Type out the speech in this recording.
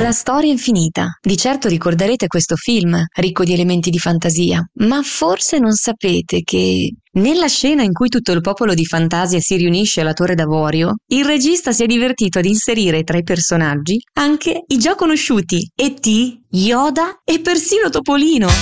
La storia infinita. Di certo ricorderete questo film, ricco di elementi di fantasia, ma forse non sapete che nella scena in cui tutto il popolo di Fantasia si riunisce alla Torre d'Avorio, il regista si è divertito ad inserire tra i personaggi anche i già conosciuti E.T., Yoda e persino Topolino.